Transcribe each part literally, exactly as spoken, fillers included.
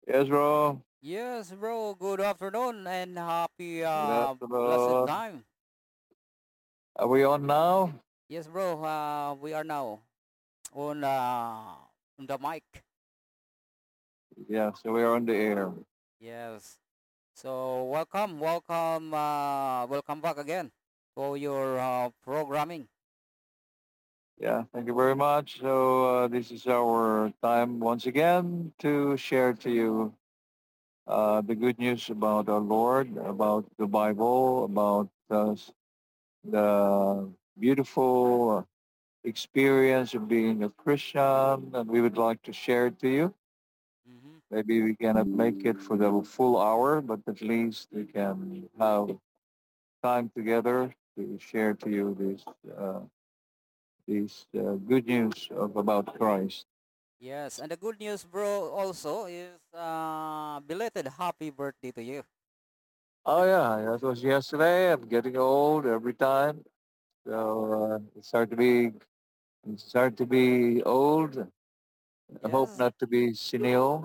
Yes, bro. Yes, bro. Good afternoon and happy Good uh blessed afternoon. time. Are we on now? Yes, bro. Uh, we are now on uh on the mic. Yeah, so we're on the air. Yes. So welcome, welcome, uh, welcome back again for your uh, programming. Yeah, thank you very much. So uh, this is our time once again to share to you uh, the good news about our Lord, about the Bible, about uh, the beautiful experience of being a Christian, and we would like to share it to you. Mm-hmm. Maybe we cannot make it for the full hour, but at least we can have time together to share to you this uh, this uh, good news of about Christ. Yes, and the good news, bro, also is uh belated happy birthday to you. Oh yeah, that was yesterday. I'm getting old every time, so uh, it's hard to be it's hard to be old. I hope Yes. not to be senile.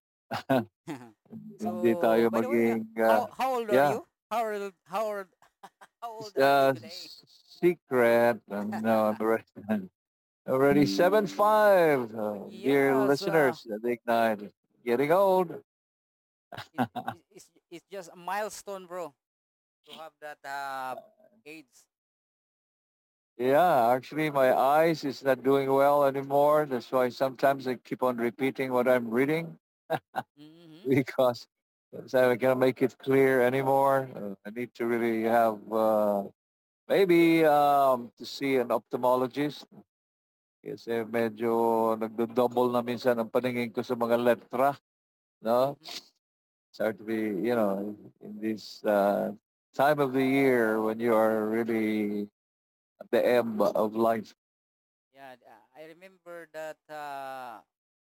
Hindi tayo So, by the way, uh, maging uh, how how old are yeah. you? How old how old how It's old are you uh, today? secret. And no, I'm already already seven five. Uh, dear Yes, uh, listeners, the big nine, getting old. it, it, it's it's just a milestone, bro, to have that uh age. Yeah, actually, my eyes is not doing well anymore. That's why sometimes I keep on repeating what I'm reading Mm-hmm. because so I can't make it clear anymore. Uh, I need to really have uh, maybe um, to see an ophthalmologist kasi medyo nagdo-double na minsan ang paningin ko sa mga letra. No, Mm-hmm. it's hard to be, you know, in this uh, time of the year when you are really at the ebb of life. Yeah, uh, I remember that uh,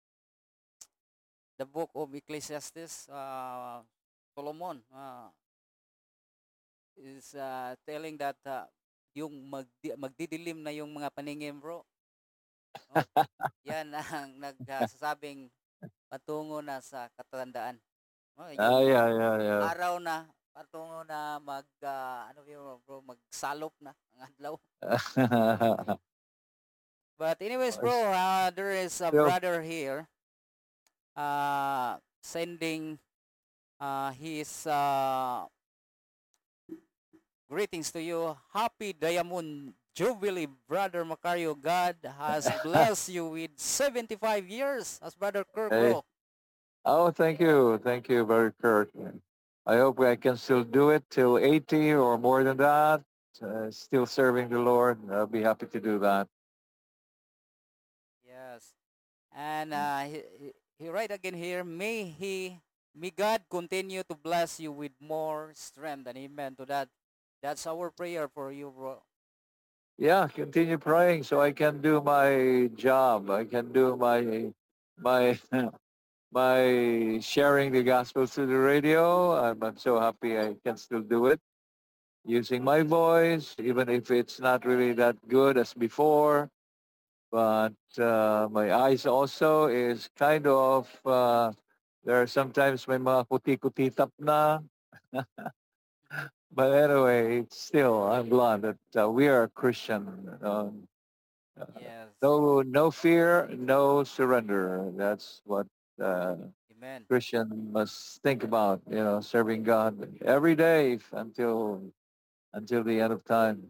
the book of Ecclesiastes, uh, Solomon, uh, is uh, telling that uh, yung magdi- magdidilim na yung mga paningin, bro. No? Yan ang nagsasabing patungo na sa katandaan. No? Ah, Yung yeah, yeah, yeah. araw na patungo na mag ah, ano yun, bro, magsalop na ang adlaw. But anyways, bro, It's uh, there is a still, brother here uh, sending uh, his uh, greetings to you. Happy Diamond Jubilee, Brother Macario. God has blessed you with seventy-five years as Brother Kirk, hey. bro. Oh, thank you. Thank you, very Kurt. I hope I can still do it till eighty or more than that. Uh, still serving the Lord. I'll be happy to do that. Yes. And uh, he, he, he write again here, may he, may God continue to bless you with more strength. And amen to that. That's our prayer for you, bro. Yeah, continue praying so I can do my job. I can do my my my sharing the gospel through the radio. I'm, I'm so happy I can still do it using my voice, even if it's not really that good as before. But uh, my eyes also is kind of uh, there are sometimes may mga kuti-kutitap na. But anyway, it's still I'm glad that uh, we are a Christian. Um, uh, Yes. no, no fear, no surrender. That's what uh, Amen. Christian must think about. You know, serving God every day f- until until the end of time.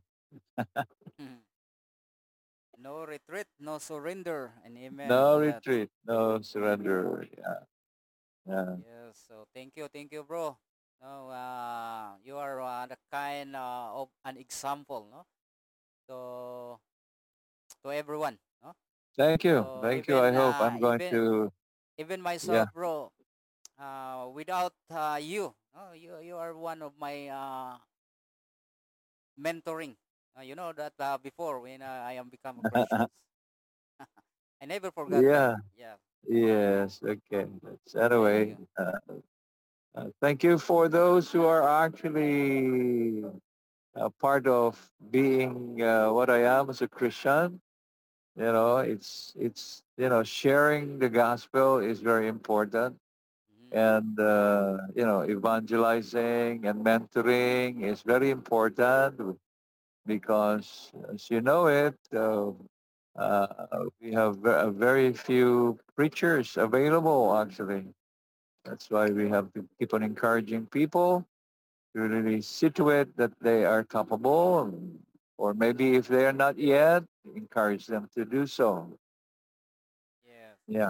No retreat, no surrender. And amen No to that. retreat, no surrender. Yeah, yeah. Yes. So thank you, thank you, bro. No, uh, you are uh, the kind uh, of an example, no, to to everyone, no. Thank you, So thank you. I even hope uh, I'm going even to. even Yeah. myself, bro. Uh, without uh, you, no, you you are one of my uh, mentoring. Uh, you know that uh, before when uh, I am become a Christian, I never forgot that. Yeah. Yeah. Yes. Okay. That's, Thank anyway, you. uh, uh, thank you for those who are actually a part of being uh, what I am as a Christian. You know, it's it's you know sharing the gospel is very important. Mm. And, uh, you know, evangelizing and mentoring is very important because, as you know it, uh, uh, we have ve- uh, very few preachers available, actually. That's why we have to keep on encouraging people to really see to it that they are capable, or maybe if they are not yet, encourage them to do so. Yes. Yeah.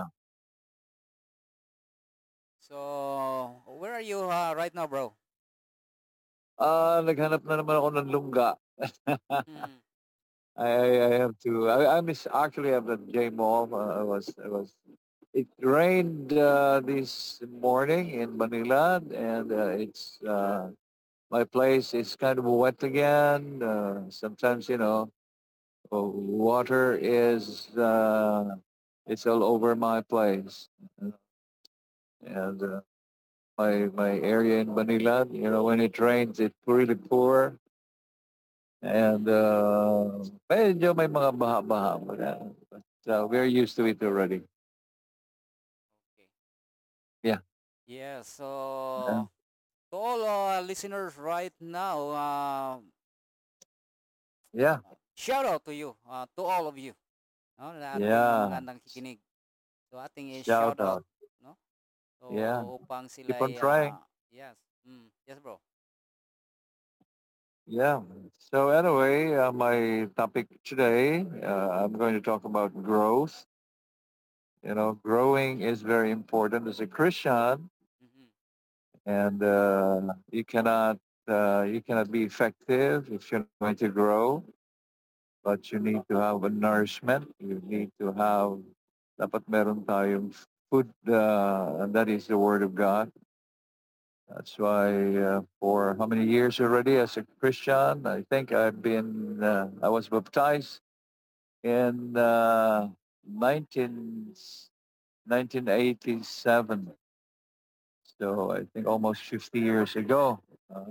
So, where are you uh, right now, bro? Ah, naghanap na naman ako ng lungga. Mm. I, I I have to. I, I miss actually at the J Mall. Uh, I was. I was. It rained uh, this morning in Manila, and uh, it's uh, my place is kind of wet again. Uh, sometimes you know, uh, water is uh, it's all over my place, and uh, my my area in Manila. You know, when it rains, it's really poor. And Mm. uh, medyo may mga baha-baha. But, uh, but uh, we're used to it already. Okay. Yeah. Yeah, Uh, so to all uh, listeners right now, uh, yeah. shout out to you, uh, to all of you, no, na ating uh, Yeah. mga nakikinig. So ating Shout i-shout out, out. no? So Yeah. upang Keep sila on trying. uh, yes. Mm, yes, bro. Yeah. So anyway, uh, my topic today, uh, I'm going to talk about growth. You know, growing is very important as a Christian, Mm-hmm. and uh, you cannot uh, you cannot be effective if you're not going to grow. But you need to have a nourishment. You need to have, dapat meron tayong food, uh, and that is the Word of God. That's why uh, for how many years already as a Christian, I think I've been, uh, I was baptized in uh, nineteen, nineteen eighty-seven. So I think almost fifty years ago. Uh,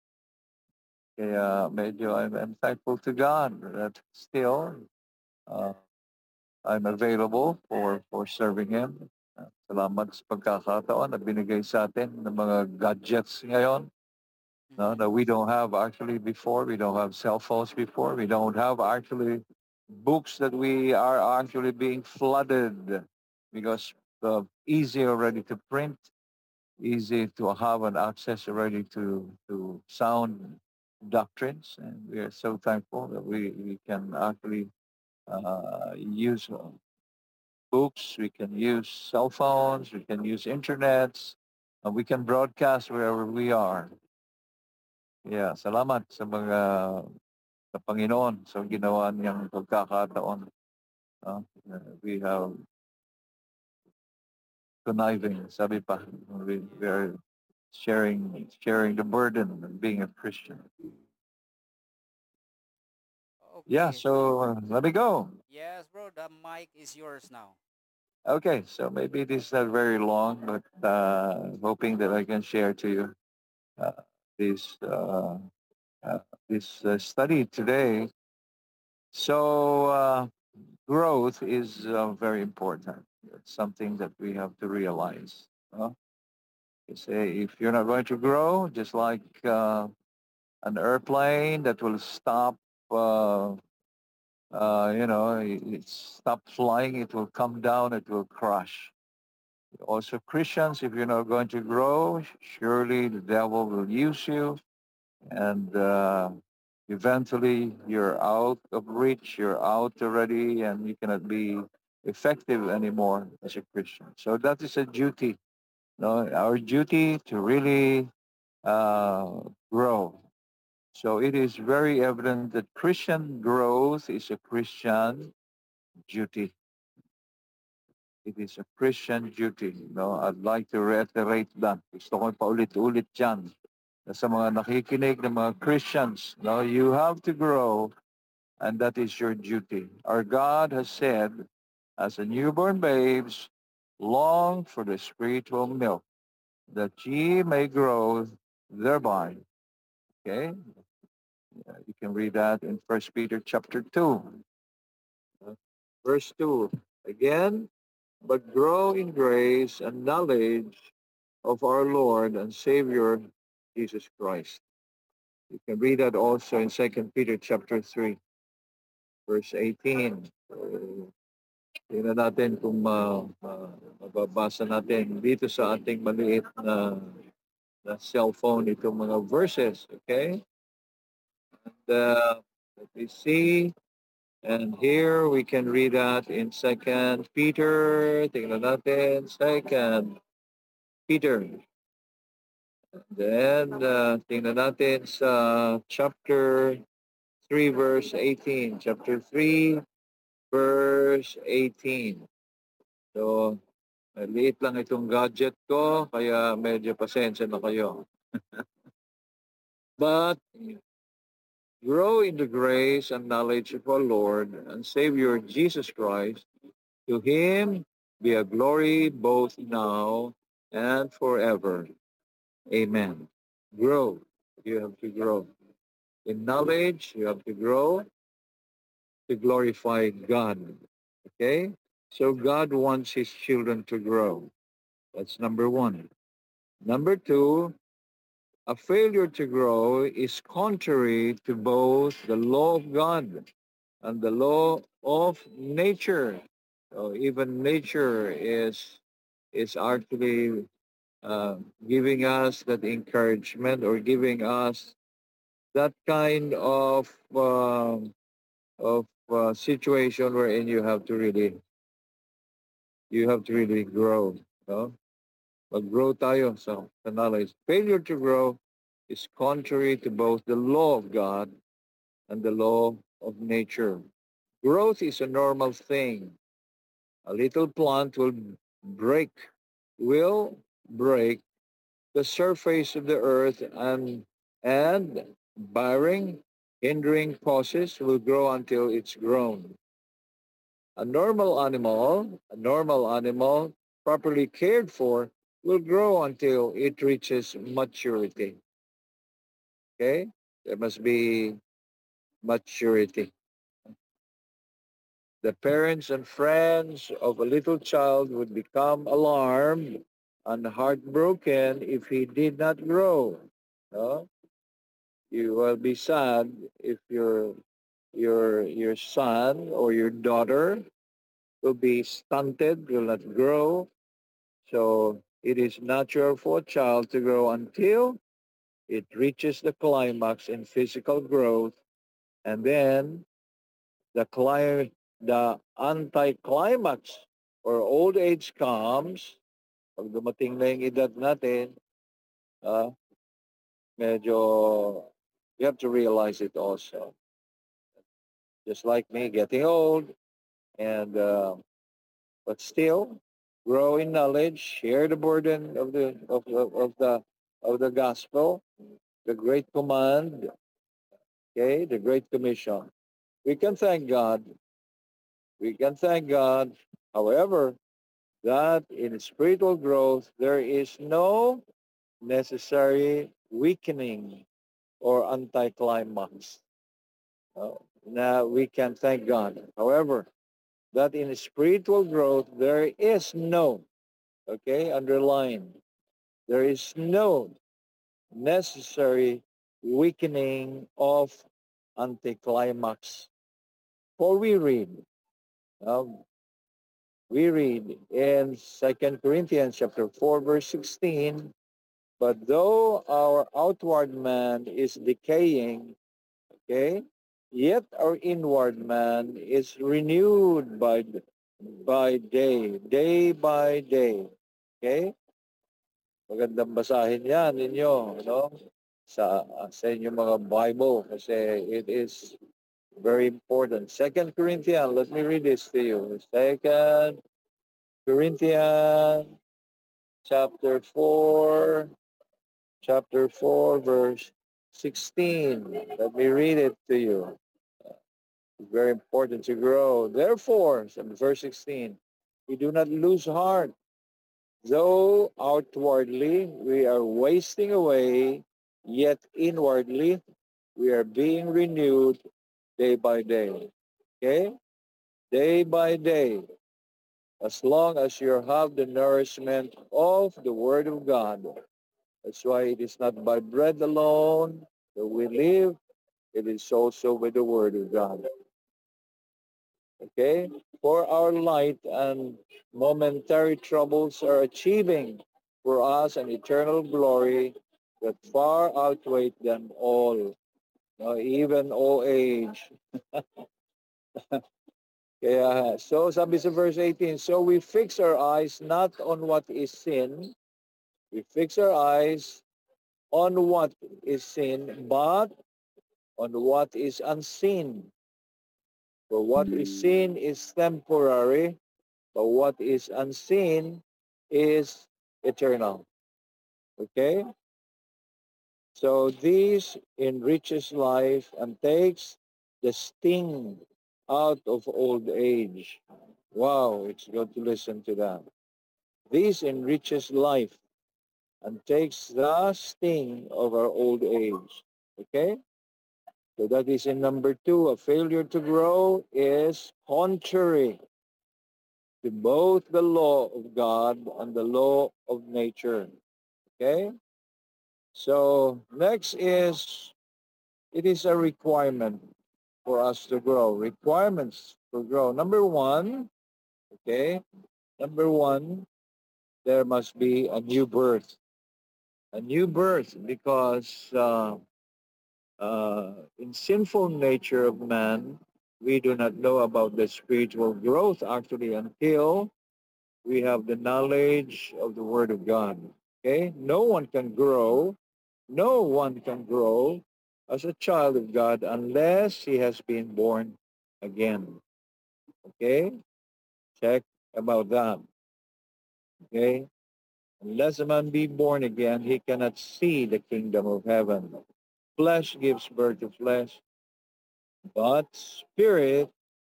kaya medyo I'm, I'm thankful to God that still uh, I'm available for, for serving Him. Uh, Salamat sa pagkakataon na binigay sa atin ng mga gadgets ngayon. No, Mm-hmm. that we don't have actually before. We don't have cell phones before. We don't have actually books that we are actually being flooded because uh, easy already to print, easy to have an access already to, to sound doctrines. And we are so thankful that we, we can actually uh, use books, we can use cell phones, we can use internets, and we can broadcast wherever we are. Yeah, salamat sa mga sa Panginoon sa ginawa niyang pagkakataon. No? Uh, we have conniving, sabi pa. We, we are sharing sharing the burden of being a Christian. Yeah, Okay. so uh, let me go. Yes, bro. The mic is yours now. Okay, so maybe this is not very long, but uh, hoping that I can share to you uh, this uh, uh, this uh, study today. So uh, growth is uh, very important. It's something that we have to realize. Uh, you say if you're not going to grow, just like uh, an airplane that will stop, uh, uh, you know, it, it stop flying, it will come down, it will crash. Also, Christians, if you're not going to grow, surely the devil will use you, and uh, eventually you're out of reach, you're out already, and you cannot be effective anymore as a Christian. So that is a duty, no, our duty to really uh, grow. So it is very evident that Christian growth is a Christian duty. It is a Christian duty. No, I'd like to reiterate that. Gusto ko paulit-ulit yan. Sa mga nakikinig ng mga Christians, no, you have to grow, and that is your duty. Our God has said, as a newborn babes, long for the spiritual milk, that ye may grow thereby. Okay? Uh, You can read that in First Peter chapter two, uh, verse two. Again, but grow in grace and knowledge of our Lord and Savior Jesus Christ. You can read that also in Second Peter chapter three, verse eighteen. So, tingnan natin kung ma, ma, mababasa natin dito sa ating maliit na, na cellphone itong mga verses. Okay? And uh, let me see. And here we can read that in Second Peter. Tingnan natin. Second Peter. Then, uh, tingnan natin sa chapter three, verse eighteen. Chapter three, verse eighteen. So, maliit lang itong gadget ko, kaya medyo pasensya na kayo. But, grow in the grace and knowledge of our Lord and Savior Jesus Christ. To Him be a glory both now and forever. Amen. Grow. You have to grow. In knowledge, you have to grow to glorify God. Okay? So God wants His children to grow. That's number one. Number two, a failure to grow is contrary to both the law of God and the law of nature. So even nature is is actually uh, giving us that encouragement or giving us that kind of uh, of uh, situation wherein you have to really you have to really grow. No? Mag-grow tayo sa, sa knowledge. Failure to grow is contrary to both the law of God and the law of nature. Growth is a normal thing. A little plant will break, will break the surface of the earth and and bearing, hindering process will grow until it's grown. A normal animal, a normal animal properly cared for will grow until it reaches maturity. Okay? There must be maturity. The parents and friends of a little child would become alarmed and heartbroken if he did not grow. No? You will be sad if your your your son or your daughter will be stunted, will not grow. So it is natural for a child to grow until it reaches the climax in physical growth, and then the cli- the anticlimax or old age comes. Pag dumating na yung edad natin, uh, medyo you have to realize it also. Just like me getting old, and uh, but still grow in knowledge, share the burden of the of, of, of the of the gospel, the great command, okay, the great commission. We can thank God. We can thank God. However, that in spiritual growth there is no necessary weakening or anticlimax. Uh, now we can thank God. However, that in spiritual growth there is no, okay, underline, there is no necessary weakening of anticlimax. For we read, um, we read in Second Corinthians chapter four, verse sixteen, but though our outward man is decaying, okay, yet our inward man is renewed by by day, day by day. Okay? Magandang basahin yan ninyo, no? Sa, sa inyong mga Bible kasi it is very important. Second Corinthians, let me read this to you. Second Corinthians chapter four, chapter four, verse sixteen. Let me read it to you. It's very important to grow. Therefore, verse sixteen, we do not lose heart. Though outwardly we are wasting away, yet inwardly we are being renewed day by day. Okay? Day by day. as long as you have the nourishment of the Word of God. That's why it is not by bread alone that we live, it is also with the Word of God. Okay? For our light and momentary troubles are achieving for us an eternal glory that far outweighs them all, uh, even old age. Kaya, so sabi sa verse eighteen, so we fix our eyes not on what is sin, we fix our eyes on what is sin, but on what is unseen. For what is seen is temporary, but what is unseen is eternal. Okay? So this enriches life and takes the sting out of old age. Wow, it's good to listen to that. This enriches life and takes the sting of our old age. Okay? So that is in number two. A failure to grow is contrary to both the law of God and the law of nature. Okay? So next is, it is a requirement for us to grow. Requirements for grow. Number one, okay? Number one, there must be a new birth. A new birth because uh, uh, in sinful nature of man, we do not know about the spiritual growth actually until we have the knowledge of the Word of God. Okay? No one can grow, no one can grow as a child of God unless he has been born again. Okay? Check about that. Okay? Unless a man be born again, he cannot see the kingdom of heaven. Flesh gives birth to flesh, but spirit,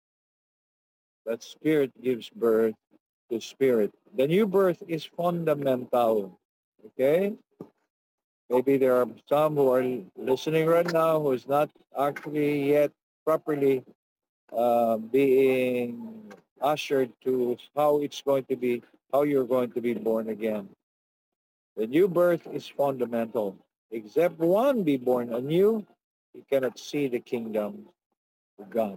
but spirit gives birth to spirit. The new birth is fundamental. Okay? Maybe there are some who are listening right now who is not actually yet properly uh, being ushered to how it's going to be, how you're going to be born again. The new birth is fundamental. Except one be born anew, you cannot see the kingdom of God.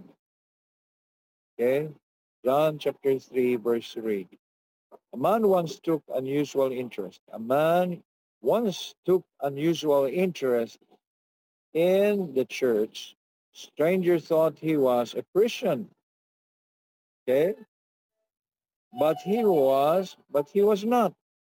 Okay? John chapter three, verse three. A man once took unusual interest. A man once took unusual interest in the church. Stranger thought he was a Christian. Okay? But he was, but he was not.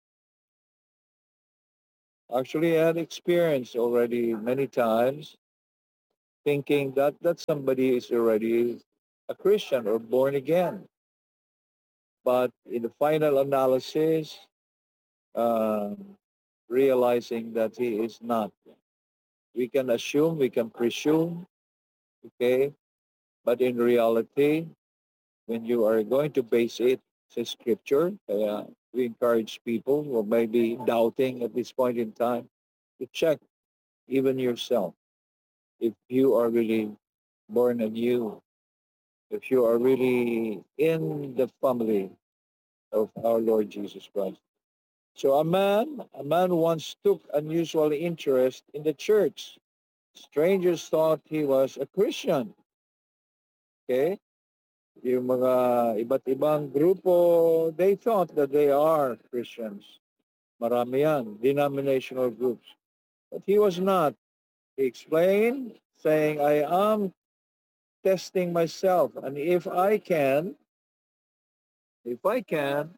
Actually, I had experience already many times thinking that that somebody is already a Christian or born again. But in the final analysis, um, realizing that he is not. We can assume, we can presume, okay? But in reality, when you are going to base it sa scripture, kaya we encourage people who may be doubting at this point in time to check even yourself if you are really born anew, if you are really in the family of our Lord Jesus Christ. So a man, a man once took unusual interest in the church. Strangers thought he was a Christian. Okay? Yung mga iba't ibang grupo, they thought that they are Christians. Marami yan, denominational groups. But he was not. He explained, saying, I am testing myself. And if I can, if I can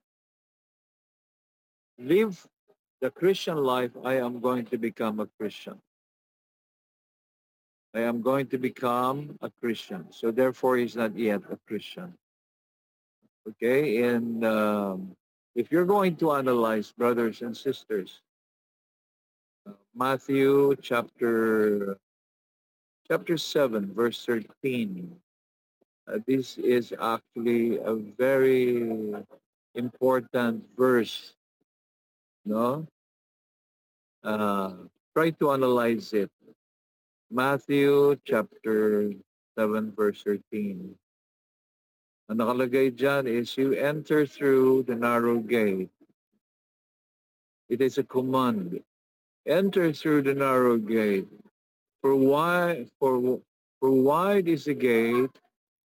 live the Christian life, I am going to become a Christian. I am going to become a Christian. So therefore, he's not yet a Christian. Okay? And um, if you're going to analyze, brothers and sisters, uh, Matthew chapter chapter seven, verse thirteen. Uh, this is actually a very important verse, no? Uh, try to analyze it. Matthew chapter seven, verse thirteen. Ang nakalagay dyan is you enter through the narrow gate. It is a command. Enter through the narrow gate. For wide, for, for wide is the gate,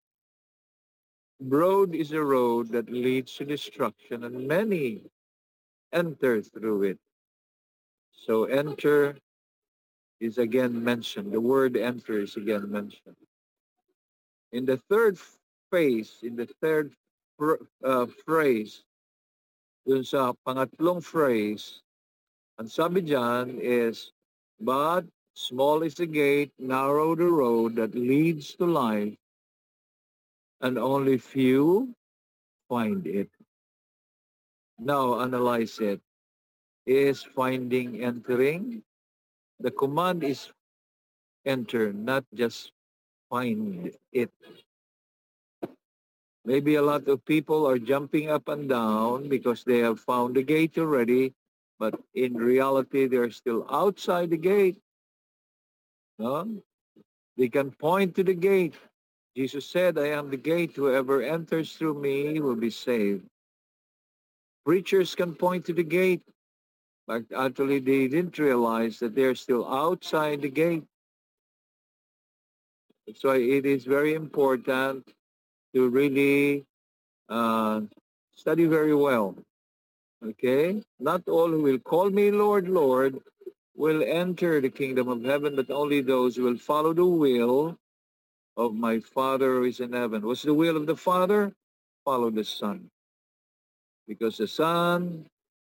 broad is the road that leads to destruction, and many enter through it. So enter is again mentioned. The word enter is again mentioned. In the third phase, in the third uh, phrase, dun sa pangatlong phrase, ang sabi dyan is, but small is the gate, narrow the road that leads to life, and only few find it. Now analyze it. Is finding entering? The command is enter, not just find it. Maybe a lot of people are jumping up and down because they have found the gate already, but in reality, they're still outside the gate. No? They can point to the gate. Jesus said, I am the gate. Whoever enters through me will be saved. Preachers can point to the gate, but actually they didn't realize that they're still outside the gate. That's why it is very important to really uh, study very well. Okay? Not all who will call me Lord, Lord will enter the kingdom of heaven, but only those who will follow the will of my Father who is in heaven. What's the will of the Father? Follow the Son. Because the Son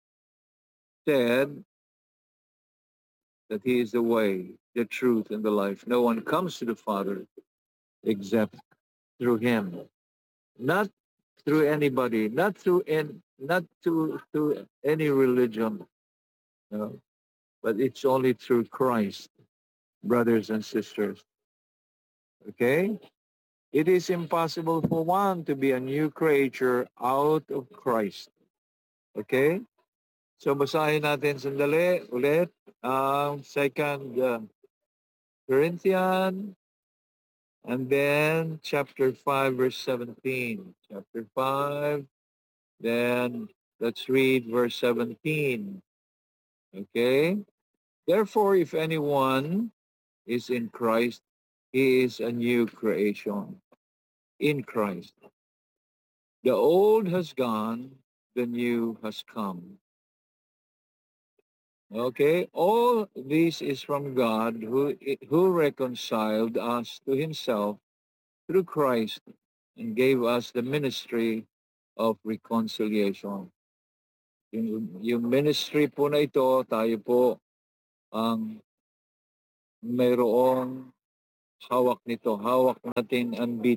said that he is the way, the truth, and the life. No one comes to the Father except through him. Not through anybody, not through any, not to, to any religion, no, but it's only through Christ, brothers and sisters. Okay? It is impossible for one to be a new creature out of Christ. Okay? So basahin natin sandali ulit ang second uh, Corinthians and then chapter five verse seventeen. Chapter five, then let's read verse seventeen. Okay? Therefore, if anyone is in Christ, he is a new creation in Christ. The old has gone, the new has come. Okay, all this is from God who, who reconciled us to himself through Christ and gave us the ministry of reconciliation. Yung, yung ministry po na ito, tayo po ang mayroong hawak nito. Hawak natin ang beat.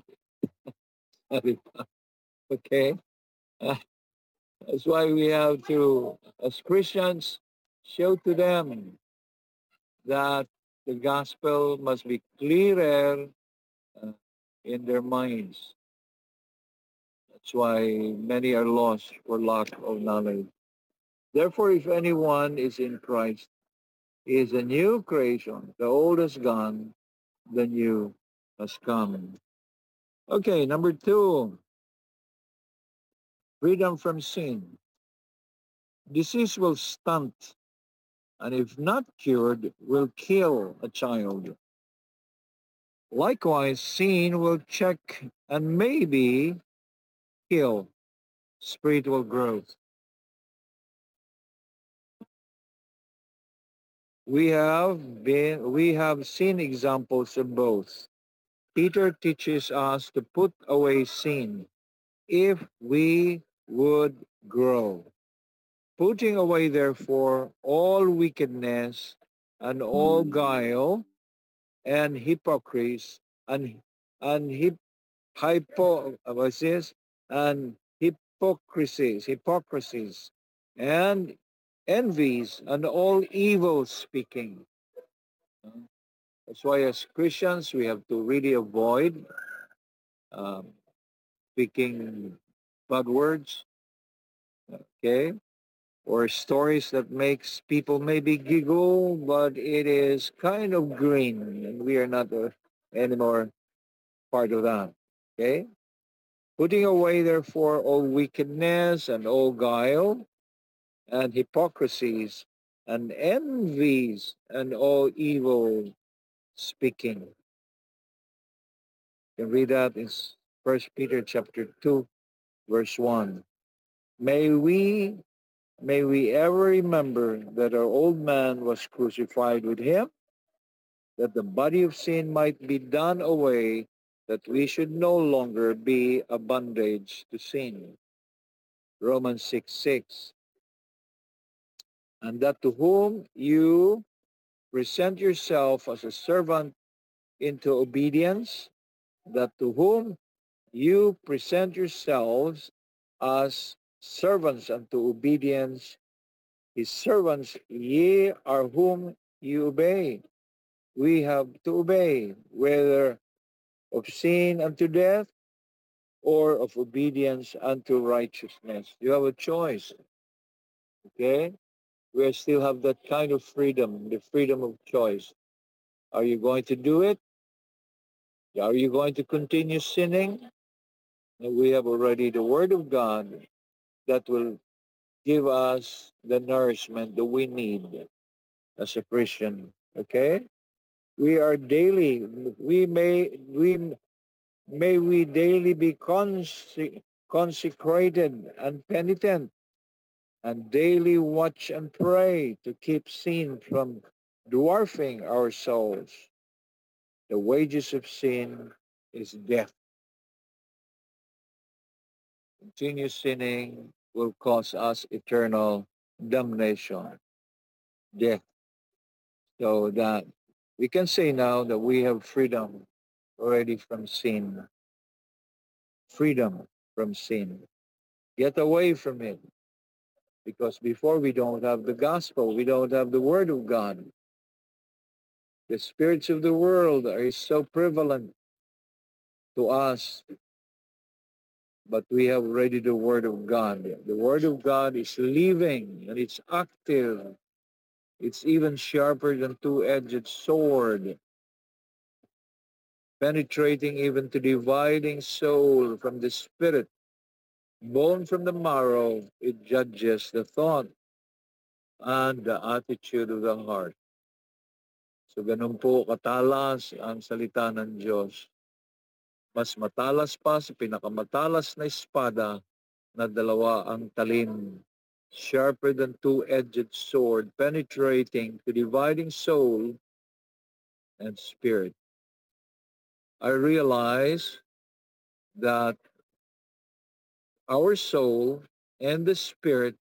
Okay? Uh, that's why we have to, as Christians, show to them that the gospel must be clearer uh, in their minds. That's why many are lost for lack of knowledge. Therefore, if anyone is in Christ, he is a new creation. The old is gone, the new has come. Okay, number two, freedom from sin. Disease will stunt, and if not cured, will kill a child. Likewise, sin will check and maybe kill spiritual growth. We have been we have seen examples of both. Peter teaches us to put away sin if we would grow. Putting away therefore all wickedness and all guile and hypocrisy and and hip, hypo what's this? and hypocrisies, hypocrisies and envies and all evil speaking. That's why as Christians we have to really avoid um, speaking bad words, okay, or stories that makes people maybe giggle, but it is kind of green, and we are not uh, anymore part of that. Okay, Putting away, therefore, all wickedness and all guile and hypocrisies and envies and all evil speaking. You can read that in First Peter chapter two, verse one. May we may we ever remember that our old man was crucified with him, that the body of sin might be done away, that we should no longer be a bondage to sin. Romans six six. And that to whom you present yourself as a servant into obedience, that to whom you present yourselves as servants unto obedience, his servants ye are whom you obey. We have to obey, whether of sin unto death or of obedience unto righteousness. You have a choice, okay? We still have that kind of freedom, the freedom of choice. Are you going to do it? Are you going to continue sinning? And we have already the Word of God that will give us the nourishment that we need as a Christian. Okay? We are daily, we may, we may we daily be conse- consecrated and penitent, and daily watch and pray to keep sin from dwarfing our souls. The wages of sin is death. Continuous sinning will cause us eternal damnation, death. So that we can say now that we have freedom already from sin. Freedom from sin. Get away from it. Because before we don't have the gospel, we don't have the word of God. The spirits of the world are so prevalent to us, but we have already the word of God. The word of God is living and it's active. It's even sharper than two-edged sword, penetrating even to dividing soul from the spirit, bone from the marrow. It judges the thought and the attitude of the heart. So ganun po katalas ang salita ng Diyos. Mas matalas pa sa pinakamatalas na espada na dalawa ang talim, sharper than two-edged sword, penetrating to dividing soul and spirit. I realize that our soul and the spirit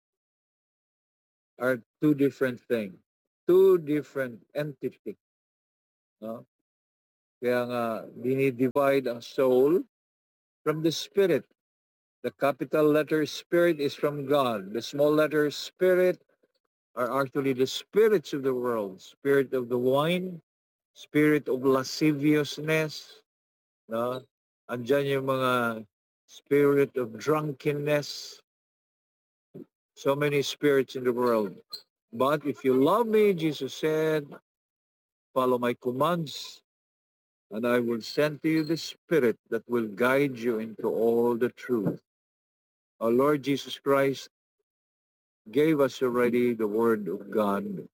are two different things, two different entities. No? Kaya nga, dinidivide ang soul from the spirit. The capital letter spirit is from God. The small letter spirit are actually the spirits of the world. Spirit of the wine, spirit of lasciviousness. No? Andyan yung mga spirit of drunkenness. So many spirits in the world. But if you love me, Jesus said, follow my commands, and I will send to you the Spirit that will guide you into all the truth. Our Lord Jesus Christ gave us already the Word of God.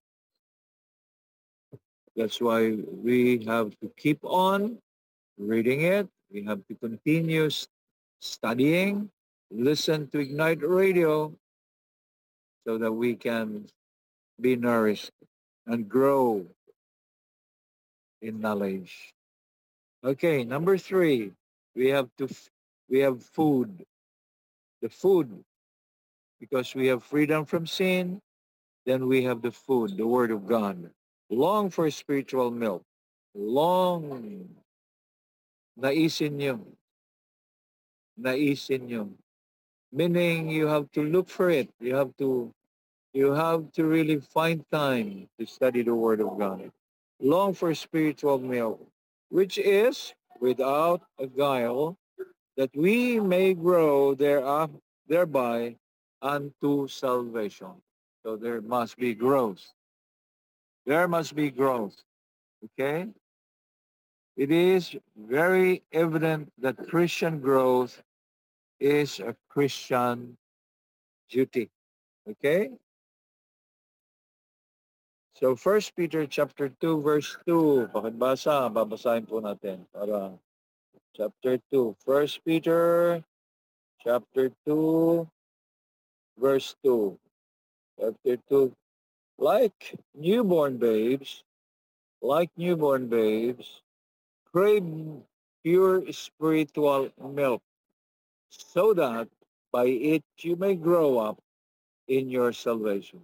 That's why we have to keep on reading it. We have to continue studying, listen to Ignite Radio so that we can be nourished and grow in knowledge. Okay, number three, we have to we have food. The food, because we have freedom from sin, then we have the food, the Word of God. Long for spiritual milk. Long. Naisin nyo. Naisin nyo. Meaning you have to look for it. You have to you have to really find time to study the Word of God. Long for spiritual milk, which is without a guile, that we may grow thereof, thereby unto salvation. So there must be growth. There must be growth. Okay? It is very evident that Christian growth is a Christian duty. Okay? So First Peter chapter two verse two, pakibasa, babasahin po natin para chapter two. First Peter chapter two verse two. Chapter two. Like newborn babes, like newborn babes, crave pure spiritual milk, so that by it you may grow up in your salvation.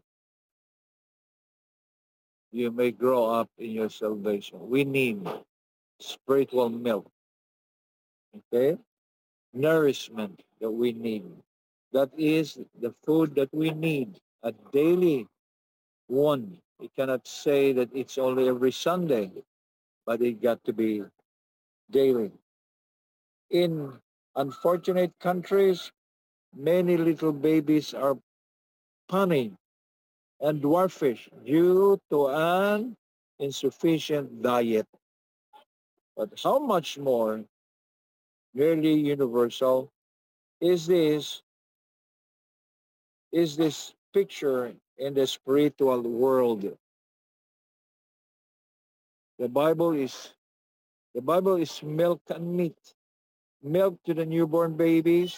You may grow up in your salvation. We need spiritual milk, okay? Nourishment that we need. That is the food that we need, a daily one. You cannot say that it's only every Sunday, but it got to be daily. In unfortunate countries, many little babies are puny and dwarfish due to an insufficient diet. But how much more nearly universal is this is this picture in the spiritual world? The Bible is the Bible is milk and meat. Milk to the newborn babies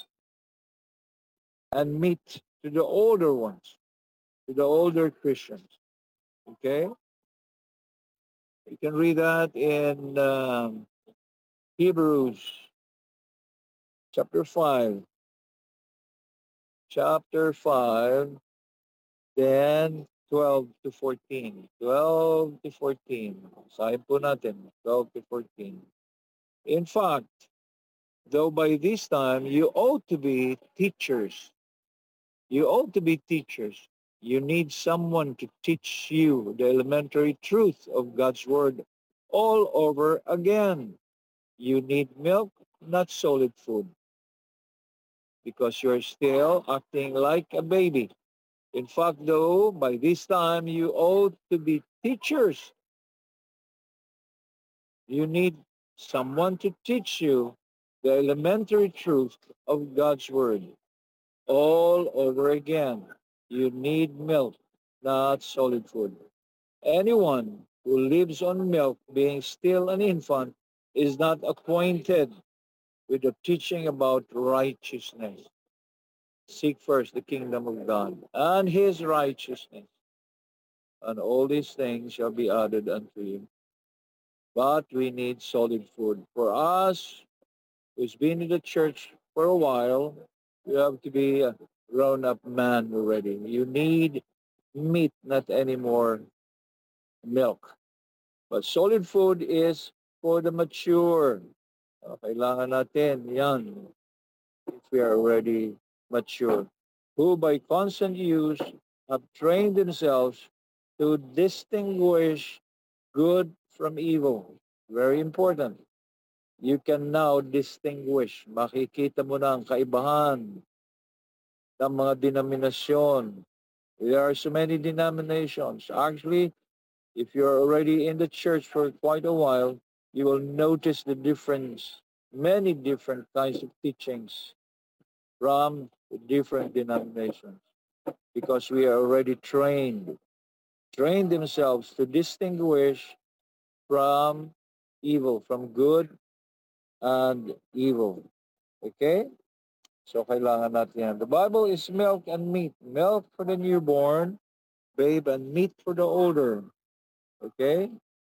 and meat to the older ones, to the older Christians. Okay? You can read that in um, Hebrews chapter five. Chapter five, then twelve to fourteen. twelve to fourteen. Sahin po natin, twelve to fourteen. In fact, though by this time you ought to be teachers, you ought to be teachers. You need someone to teach you the elementary truth of God's word all over again. You need milk, not solid food, because you're still acting like a baby. In fact, though, by this time you ought to be teachers. You need someone to teach you the elementary truth of God's word all over again. You need milk, not solid food. Anyone who lives on milk, being still an infant, is not acquainted with the teaching about righteousness. Seek first the kingdom of God and his righteousness, and all these things shall be added unto you. But we need solid food. For us, who's been in the church for a while, you have to be a grown-up man already. You need meat, not anymore milk. But solid food is for the mature. Uh, Kailangan natin yan if we are already mature, who by constant use have trained themselves to distinguish good from evil. Very important. You can now distinguish. Makikita mo na ang kaibahan ng mga denominasyon. There are so many denominations. Actually, if you're already in the church for quite a while, you will notice the difference, many different kinds of teachings from different denominations, because we are already trained, trained themselves to distinguish from evil, from good and evil. Okay? So kailangan natin yan. The Bible is milk and meat. Milk for the newborn, babe, and meat for the older. Okay?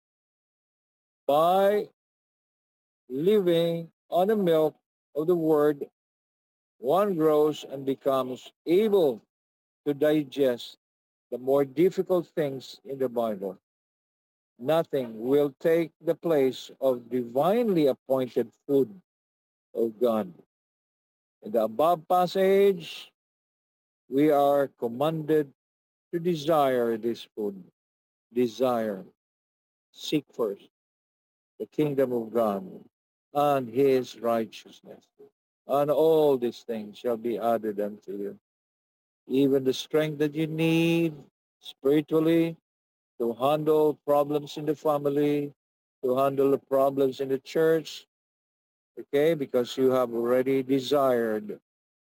By living on the milk of the word, one grows and becomes able to digest the more difficult things in the Bible. Nothing will take the place of divinely appointed food of God. In the above passage, we are commanded to desire this food. Desire. Seek first the kingdom of God and his righteousness. And all these things shall be added unto you. Even the strength that you need spiritually to handle problems in the family, to handle the problems in the church, Okay, because you have already desired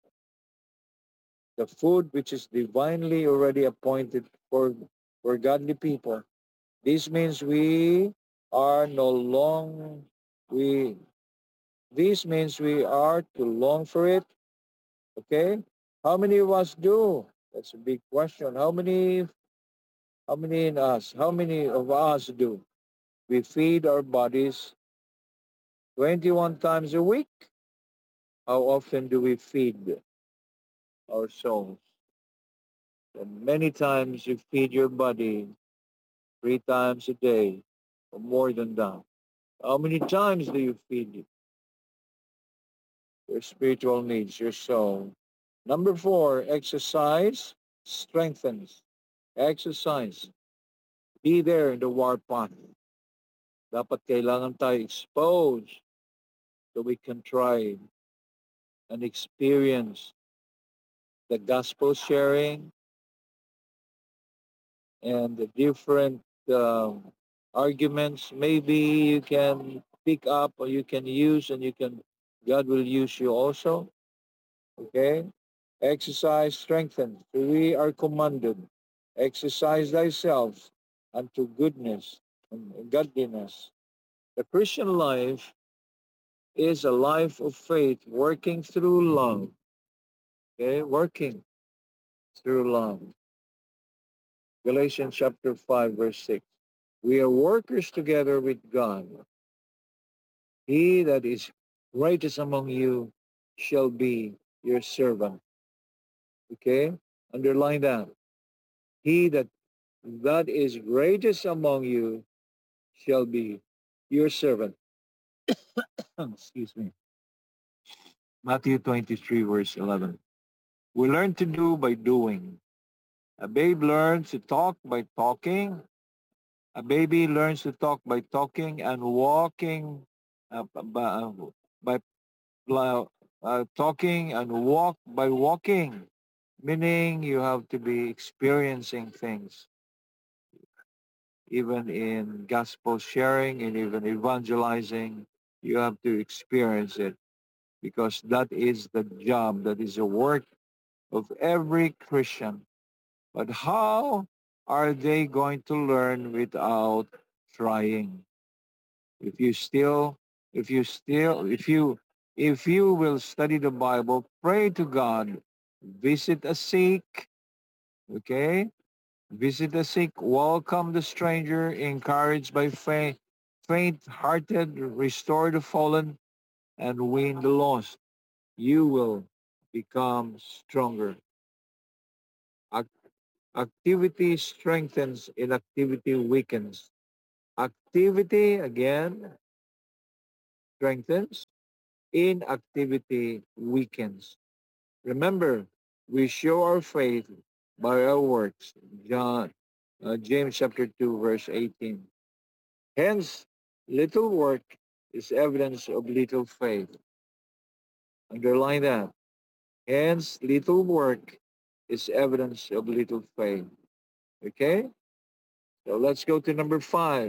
the food which is divinely already appointed for, for godly people. This means we are no long we this means we are to long for it. Okay? How many of us do? That's a big question. How many how many in us? How many of us do? We feed our bodies twenty-one times a week. How often do we feed our souls? And many times you feed your body three times a day or more than that. How many times do you feed your spiritual needs, your soul? Number four, exercise strengthens. Exercise. Be there in the war path. Dapat kailangan tayo exposed so we can try and experience the gospel sharing and the different um, arguments. Maybe you can pick up or you can use and you can, God will use you also. Okay? Exercise strengthens. So we are commanded. Exercise thyself unto goodness and godliness. The Christian life is a life of faith working through love. Okay? Working through love. Galatians chapter five, verse six. We are workers together with God. He that is righteous among you shall be your servant. Okay? Underline that. He that that is greatest among you shall be your servant. Excuse me. Matthew twenty-three, verse eleven. We learn to do by doing. A babe learns to talk by talking. A baby learns to talk by talking and walking uh, by, by uh, talking and walk by walking, meaning you have to be experiencing things, even in gospel sharing and even evangelizing. You have to experience it because that is the job, that is the work of every Christian. But how are they going to learn without trying? If you still, if you still, if you, if you will study the Bible, pray to God, visit a sick, okay? Visit the sick, welcome the stranger, encourage by faith, faint-hearted, restore the fallen, and win the lost. You will become stronger. Ac- Activity strengthens, inactivity weakens. Activity, again, strengthens, inactivity weakens. Remember, we show our faith by our works. John, uh, James chapter two, verse eighteen. Hence, little work is evidence of little faith. Underline that. Hence, little work is evidence of little faith. Okay? So let's go to number five.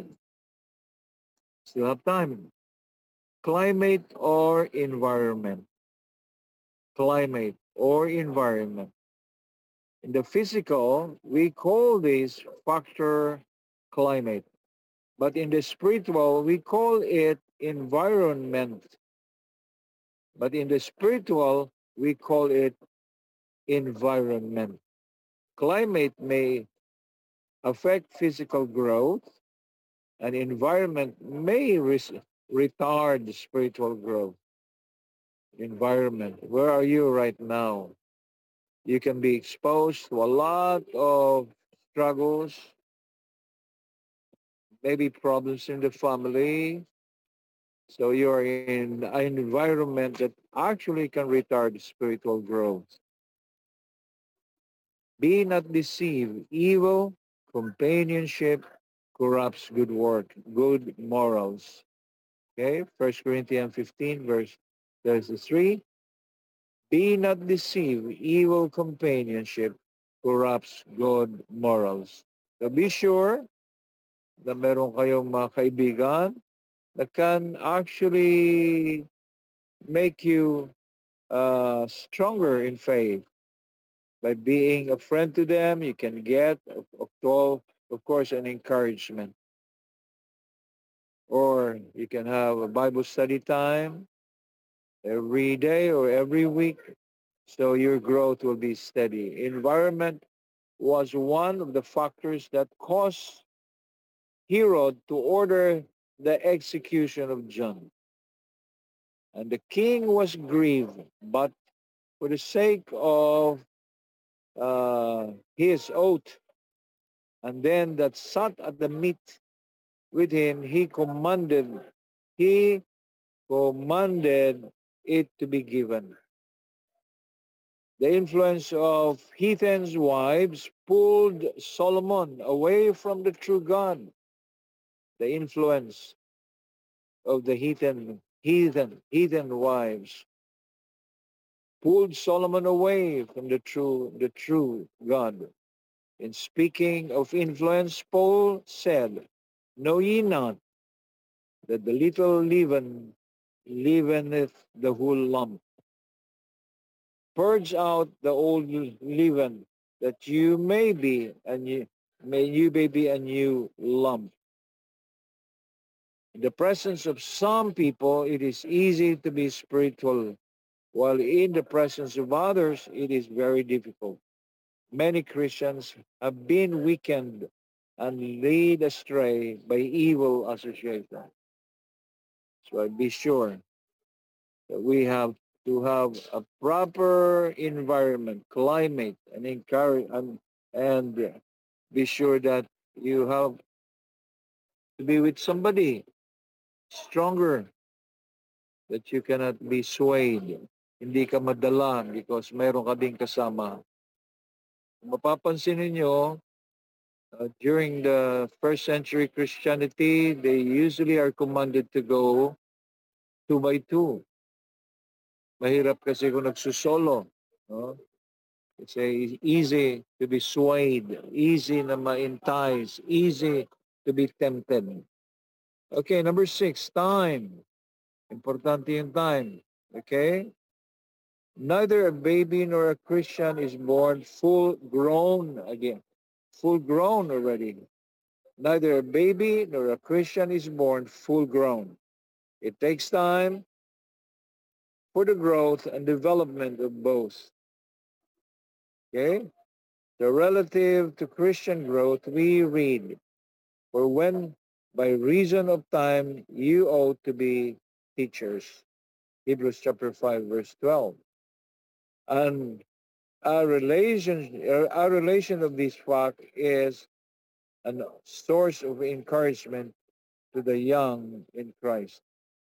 Still have time. Climate or environment. Climate or environment. In the physical, we call this factor climate. But in the spiritual, we call it environment. But in the spiritual, we call it environment. Climate may affect physical growth, and environment may res- retard spiritual growth. Environment. Where are you right now? You can be exposed to a lot of struggles, maybe problems in the family. So you're in an environment that actually can retard spiritual growth. Be not deceived. Evil companionship corrupts good work, good morals. Okay, First Corinthians fifteen, verse thirty-three. Be not deceived. Evil companionship corrupts good morals. So be sure na meron kayong mga kaibigan that can actually make you uh, stronger in faith. By being a friend to them, you can get, of, of, all- of course, an encouragement. Or you can have a Bible study time every day or every week, so your growth will be steady. Environment was one of the factors that caused Herod to order the execution of John. And the king was grieved, but for the sake of uh, his oath, and then that sat at the meat with him, he commanded, he commanded it to be given. The influence of heathens' wives pulled Solomon away from the true God. The influence of the heathen, heathen, heathen wives pulled Solomon away from the true, the true God. In speaking of influence, Paul said, "Know ye not that the little leaven leaveneth the whole lump? Purge out the old leaven, that you may be and you may you may be a new lump." In the presence of some people, it is easy to be spiritual, while in the presence of others, it is very difficult. Many Christians have been weakened and led astray by evil association. So be sure that we have to have a proper environment, climate, and encourage and, and be sure that you have to be with somebody stronger, that you cannot be swayed. Hindi ka madala because mayroon ka ding kasama. Kung mapapansin ninyo, uh, during the first century Christianity, they usually are commanded to go two by two. Mahirap kasi kung nagsusolo. No? It's a, easy to be swayed, easy na ma-entice, easy to be tempted. Okay, number six, time. Importante yung time. Okay? Neither a baby nor a Christian is born full grown again. Full grown already. Neither a baby nor a Christian is born full grown. It takes time for the growth and development of both. Okay? The relative to Christian growth, we read, "For when by reason of time you ought to be teachers." Hebrews chapter five, verse twelve. And our relation, our relation of this fact is a source of encouragement to the young in Christ.